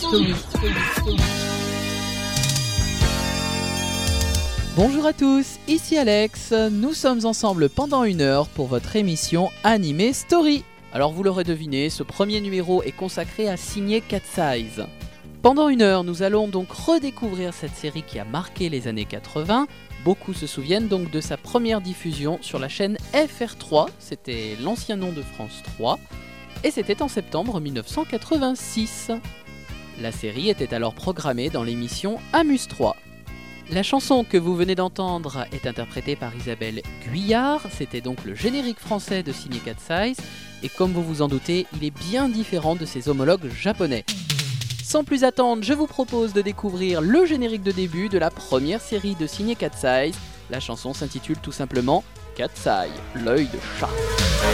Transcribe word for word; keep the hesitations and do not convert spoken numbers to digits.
Story. Bonjour à tous, ici Alex. Nous sommes ensemble pendant une heure pour votre émission Anime Story. Alors vous l'aurez deviné, ce premier numéro est consacré à Signé Cat's. Pendant une heure, nous allons donc redécouvrir cette série qui a marqué les années quatre-vingts. Beaucoup se souviennent donc de sa première diffusion sur la chaîne F R trois, c'était l'ancien nom de France trois, et c'était en septembre dix-neuf cent quatre-vingt-six. La série était alors programmée dans l'émission Amuse trois. La chanson que vous venez d'entendre est interprétée par Isabelle Guyard, c'était donc le générique français de Signé Cat's, et comme vous vous en doutez, il est bien différent de ses homologues japonais. Sans plus attendre, je vous propose de découvrir le générique de début de la première série de Signé Cat's. La chanson s'intitule tout simplement Cat's Eye, l'œil de chat.